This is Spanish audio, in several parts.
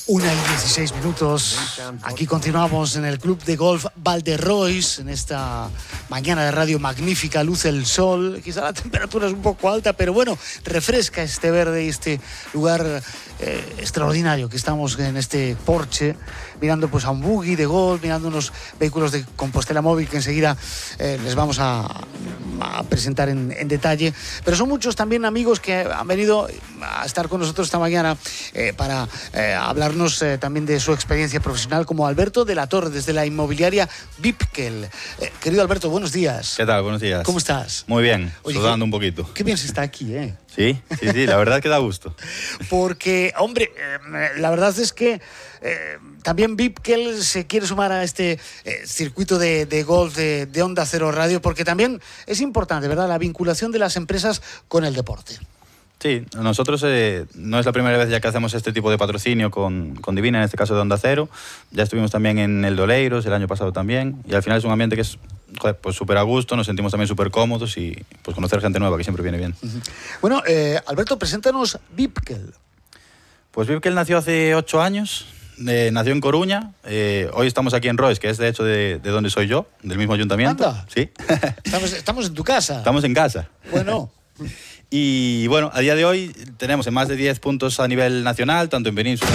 1:16. Aquí continuamos en el Club de Golf Valderrois, en esta mañana de radio magnífica, luce el sol, quizá la temperatura es un poco alta, pero bueno, refresca este verde y este lugar extraordinario que estamos en este porche, mirando pues a un buggy de golf, mirando unos vehículos de Compostela Móvil que enseguida les vamos a presentar en detalle, pero son muchos también amigos que han venido a estar con nosotros esta mañana para hablarnos también de su experiencia profesional, como Alberto de la Torre, desde la inmobiliaria Vipkel. Querido Alberto, buenos días. ¿Qué tal? Buenos días. ¿Cómo estás? Muy bien, Oye, sudando un poquito. Qué bien se está aquí, ¿eh? Sí, la verdad es que da gusto. Porque, hombre, la verdad es que también Vipkel se quiere sumar a este circuito de golf de Onda Cero Radio, porque también es importante, ¿verdad?, la vinculación de las empresas con el deporte. Sí, nosotros no es la primera vez ya que hacemos este tipo de patrocinio con Divina, en este caso de Onda Cero. Ya estuvimos también en el de Oleiros el año pasado también, y al final es un ambiente que es pues súper a gusto, nos sentimos también súper cómodos y pues conocer gente nueva, que siempre viene bien. Uh-huh. Bueno, Alberto, preséntanos Vipkel. Pues Vipkel nació hace 8 años. Nació en Coruña, hoy estamos aquí en Rois, que es de hecho de donde soy yo, del mismo ayuntamiento. Anda. Sí. Estamos en tu casa. Estamos en casa. Bueno. Y bueno, a día de hoy tenemos en más de 10 puntos a nivel nacional, tanto en Península.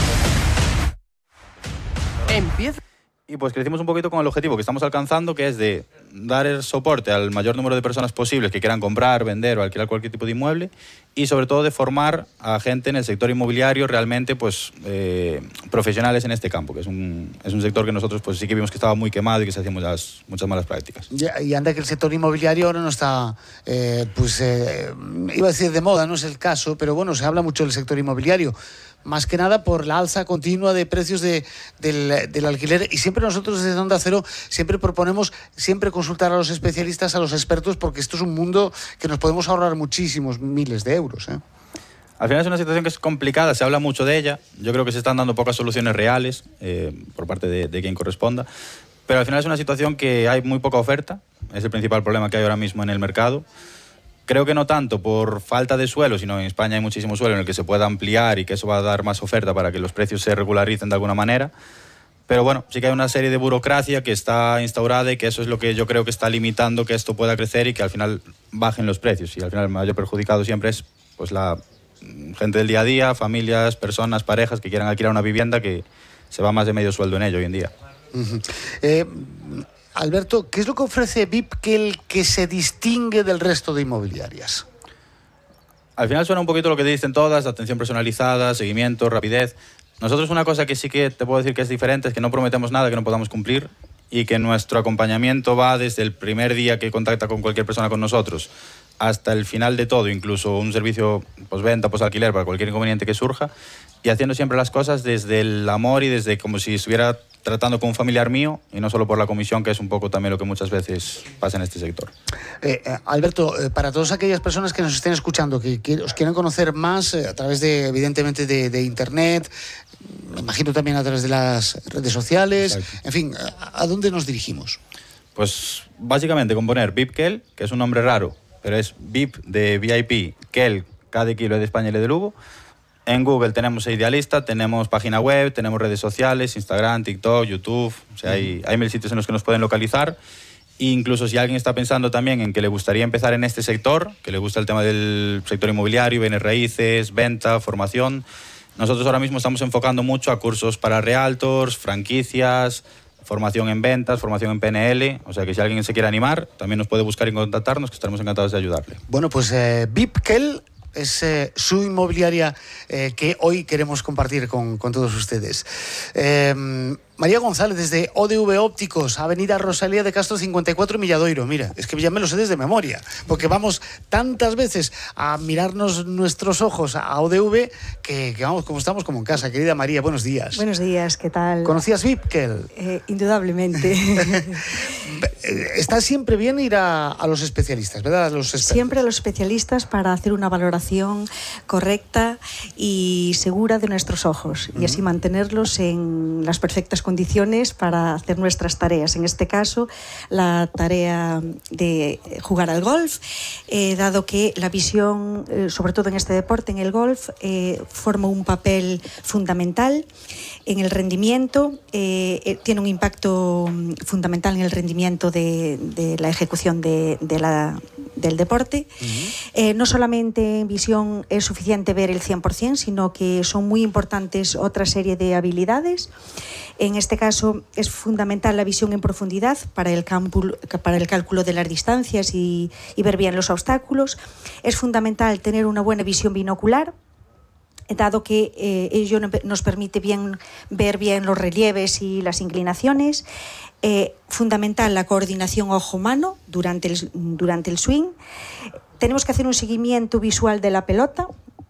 Empieza. Y pues crecimos un poquito con el objetivo que estamos alcanzando, que es de dar el soporte al mayor número de personas posibles que quieran comprar, vender o alquilar cualquier tipo de inmueble, y sobre todo de formar a gente en el sector inmobiliario realmente pues profesionales en este campo, que es un sector que nosotros pues sí que vimos que estaba muy quemado y que se hacían muchas malas prácticas. Y anda que el sector inmobiliario ahora no está, iba a decir de moda, no es el caso, pero bueno, se habla mucho del sector inmobiliario. Más que nada por la alza continua de precios del alquiler, y siempre nosotros desde Onda Cero siempre proponemos siempre consultar a los especialistas, a los expertos, porque esto es un mundo que nos podemos ahorrar muchísimos miles de euros, ¿eh? Al final es una situación que es complicada, se habla mucho de ella, yo creo que se están dando pocas soluciones reales por parte de quien corresponda, pero al final es una situación que hay muy poca oferta, es el principal problema que hay ahora mismo en el mercado. Creo que no tanto por falta de suelo, sino en España hay muchísimo suelo en el que se pueda ampliar y que eso va a dar más oferta para que los precios se regularicen de alguna manera. Pero bueno, sí que hay una serie de burocracia que está instaurada y que eso es lo que yo creo que está limitando que esto pueda crecer y que al final bajen los precios. Y al final el mayor perjudicado siempre es pues la gente del día a día, familias, personas, parejas que quieran alquilar una vivienda, que se va más de medio sueldo en ello hoy en día. Uh-huh. Alberto, ¿qué es lo que ofrece Vipkel que se distingue del resto de inmobiliarias? Al final suena un poquito lo que dicen todas, atención personalizada, seguimiento, rapidez. Nosotros una cosa que sí que te puedo decir que es diferente es que no prometemos nada que no podamos cumplir y que nuestro acompañamiento va desde el primer día que contacta con cualquier persona con nosotros hasta el final de todo, incluso un servicio postventa, posalquiler para cualquier inconveniente que surja, y haciendo siempre las cosas desde el amor y desde como si estuviera tratando con un familiar mío y no solo por la comisión, que es un poco también lo que muchas veces pasa en este sector. Alberto, para todas aquellas personas que nos estén escuchando, que os quieran conocer más a través de, evidentemente, de Internet, me imagino también a través de las redes sociales, exacto. En fin, ¿a dónde nos dirigimos? Pues básicamente con poner Vipkel, que es un nombre raro, pero es VIP de VIP, Kel, K de kilo de España y L de Lugo. En Google tenemos Idealista, tenemos página web, tenemos redes sociales, Instagram, TikTok, YouTube, o sea, hay 1000 sitios en los que nos pueden localizar. E incluso si alguien está pensando también en que le gustaría empezar en este sector, que le gusta el tema del sector inmobiliario, bienes raíces, venta, formación, nosotros ahora mismo estamos enfocando mucho a cursos para realtors, franquicias, formación en ventas, formación en PNL, o sea que si alguien se quiere animar, también nos puede buscar y contactarnos, que estaremos encantados de ayudarle. Bueno, pues Vipkel es su inmobiliaria que hoy queremos compartir con todos ustedes. María González, desde ODV Ópticos, Avenida Rosalía de Castro 54, Milladoiro. Mira, es que ya me lo sé desde memoria, porque vamos tantas veces a mirarnos nuestros ojos a ODV que vamos, como estamos como en casa. Querida María, buenos días. Buenos días, ¿qué tal? ¿Conocías Vipkel? Indudablemente. Está siempre bien ir a los especialistas, ¿verdad? A los expertos. Siempre a los especialistas para hacer una valoración correcta y segura de nuestros ojos, y así mantenerlos en las perfectas condiciones para hacer nuestras tareas. En este caso, la tarea de jugar al golf, dado que la visión, sobre todo en este deporte, en el golf, forma un papel fundamental en el rendimiento, tiene un impacto fundamental en el rendimiento de la ejecución del deporte. No solamente en visión es suficiente ver el 100%, sino que son muy importantes otra serie de habilidades. En este caso es fundamental la visión en profundidad para el cálculo de las distancias y ver bien los obstáculos. Es fundamental tener una buena visión binocular, dado que ello nos permite ver bien los relieves y las inclinaciones. Fundamental la coordinación ojo-mano durante el swing. Tenemos que hacer un seguimiento visual de la pelota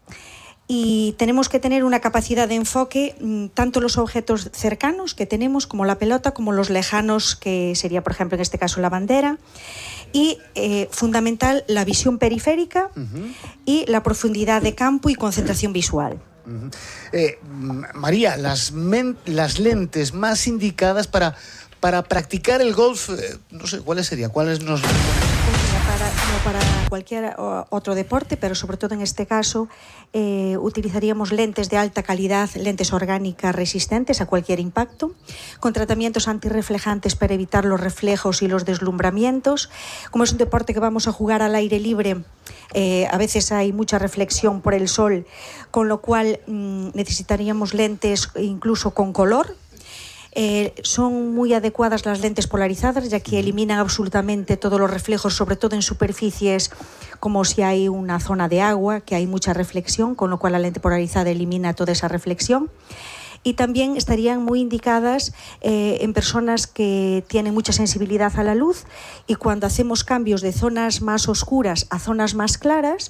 y tenemos que tener una capacidad de enfoque, tanto los objetos cercanos que tenemos, como la pelota, como los lejanos, que sería, por ejemplo, en este caso la bandera. Y fundamental la visión periférica y la profundidad de campo y concentración visual. María, las lentes más indicadas para practicar el golf, no sé, ¿cuáles serían? ¿Cuáles nos...? Como para cualquier otro deporte, pero sobre todo en este caso utilizaríamos lentes de alta calidad, lentes orgánicas resistentes a cualquier impacto, con tratamientos antirreflejantes para evitar los reflejos y los deslumbramientos. Como es un deporte que vamos a jugar al aire libre, a veces hay mucha reflexión por el sol, con lo cual necesitaríamos lentes incluso con color. Son muy adecuadas las lentes polarizadas, ya que eliminan absolutamente todos los reflejos, sobre todo en superficies como si hay una zona de agua, que hay mucha reflexión, con lo cual la lente polarizada elimina toda esa reflexión. Y también estarían muy indicadas en personas que tienen mucha sensibilidad a la luz, y cuando hacemos cambios de zonas más oscuras a zonas más claras,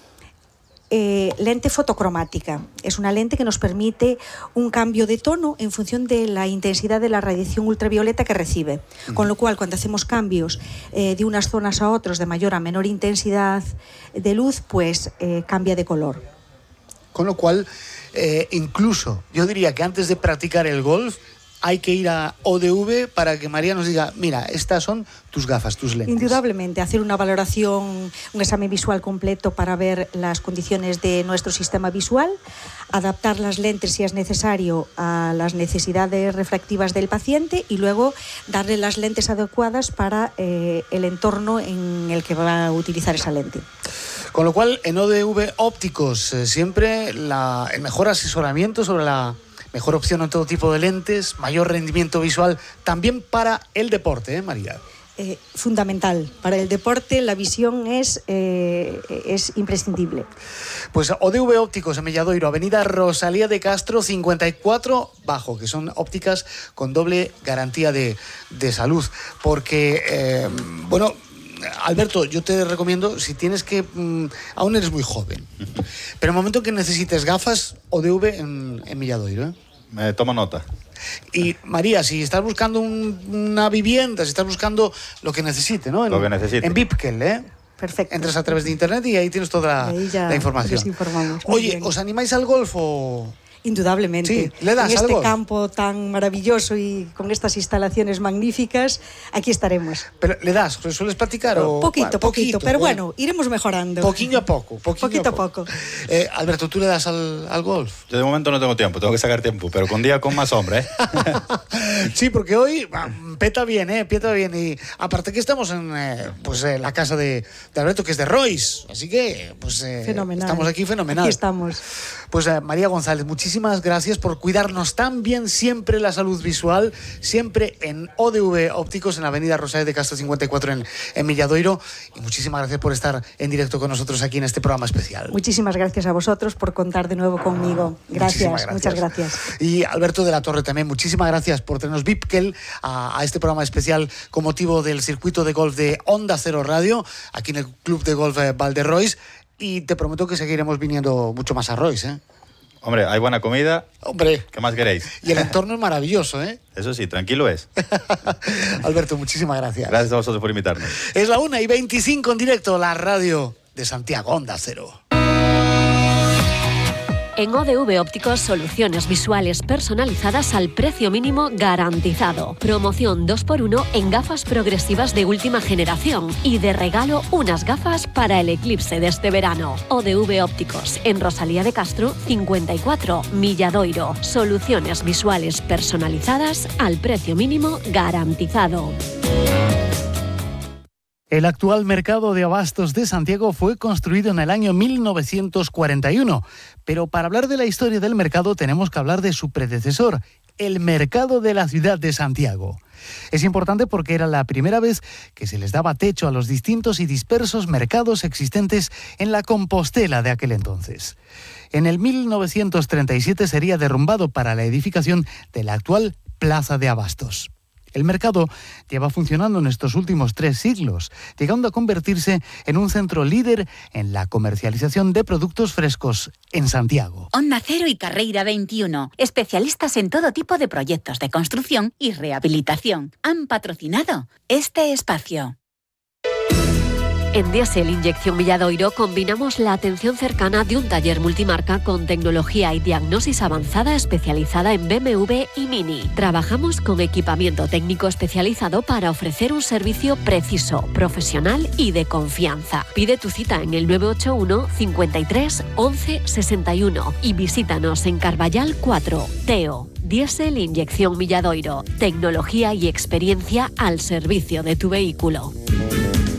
lente fotocromática. Es una lente que nos permite un cambio de tono en función de la intensidad de la radiación ultravioleta que recibe. Con lo cual, cuando hacemos cambios de unas zonas a otras de mayor a menor intensidad de luz, pues cambia de color. Con lo cual, incluso yo diría que antes de practicar el golf, hay que ir a ODV para que María nos diga, mira, estas son tus gafas, tus lentes. Indudablemente, hacer una valoración, un examen visual completo para ver las condiciones de nuestro sistema visual, adaptar las lentes si es necesario a las necesidades refractivas del paciente y luego darle las lentes adecuadas para el entorno en el que va a utilizar esa lente. Con lo cual, en ODV Ópticos, siempre el mejor asesoramiento sobre la mejor opción en todo tipo de lentes, mayor rendimiento visual, también para el deporte, María. Fundamental. Para el deporte la visión es imprescindible. Pues ODV Ópticos en Milladoiro, Avenida Rosalía de Castro 54 bajo, que son ópticas con doble garantía de salud. Porque, bueno, Alberto, yo te recomiendo, si tienes que... aún eres muy joven, pero en el momento que necesites gafas, ODV en Milladoiro, Toma nota. Y María, si estás buscando una vivienda, si estás buscando lo que necesite, ¿no? Lo que necesite. En Vipkel, Perfecto. Entras a través de internet y ahí tienes toda la información. Nos informamos. Oye, ¿os animáis al golf o...? Indudablemente. Sí, le das en este algo. campo tan maravilloso y con estas instalaciones magníficas, aquí estaremos. ¿Pero le das? ¿Sueles practicar? O... Poquito, pero bueno, iremos mejorando. Poquito a poco. Poquito a poco. Alberto, ¿tú le das al golf? Yo de momento no tengo tiempo, tengo que sacar tiempo, pero con día con más hombre, Sí, porque hoy peta bien, peta bien. Y aparte que estamos en la casa de Alberto, que es de Royce. Así que, pues, fenomenal. Estamos aquí fenomenal. Aquí estamos. Pues María González, muchísimas gracias por cuidarnos tan bien siempre la salud visual, siempre en ODV Ópticos, en la Avenida Rosalía de Castro 54 en Milladoiro. Y muchísimas gracias por estar en directo con nosotros aquí en este programa especial. Muchísimas gracias a vosotros por contar de nuevo conmigo. Gracias, muchas gracias. Y Alberto de la Torre también, muchísimas gracias por tenernos Vipkel a este programa especial con motivo del circuito de golf de Onda Cero Radio, aquí en el Club de Golf Valderrois. Y te prometo que seguiremos viniendo mucho más a Royce, Hombre, hay buena comida. Hombre. ¿Qué más queréis? Y el entorno es maravilloso, Eso sí, tranquilo es. Alberto, muchísimas gracias. Gracias a vosotros por invitarnos. Es la 1:25 en directo, la radio de Santiago, Onda Cero. En ODV Ópticos, soluciones visuales personalizadas al precio mínimo garantizado. Promoción 2x1 en gafas progresivas de última generación y de regalo unas gafas para el eclipse de este verano. ODV Ópticos, en Rosalía de Castro 54, Milladoiro. Soluciones visuales personalizadas al precio mínimo garantizado. El actual mercado de abastos de Santiago fue construido en el año 1941, pero para hablar de la historia del mercado tenemos que hablar de su predecesor, el mercado de la ciudad de Santiago. Es importante porque era la primera vez que se les daba techo a los distintos y dispersos mercados existentes en la Compostela de aquel entonces. En el 1937 sería derrumbado para la edificación de la actual Plaza de Abastos. El mercado lleva funcionando en estos últimos 3 siglos, llegando a convertirse en un centro líder en la comercialización de productos frescos en Santiago. Onda Cero y Carreira 21, especialistas en todo tipo de proyectos de construcción y rehabilitación, han patrocinado este espacio. En Diesel Inyección Milladoiro combinamos la atención cercana de un taller multimarca con tecnología y diagnosis avanzada especializada en BMW y Mini. Trabajamos con equipamiento técnico especializado para ofrecer un servicio preciso, profesional y de confianza. Pide tu cita en el 981 53 11 61 y visítanos en Carballal 4, Teo. Diesel Inyección Milladoiro, tecnología y experiencia al servicio de tu vehículo.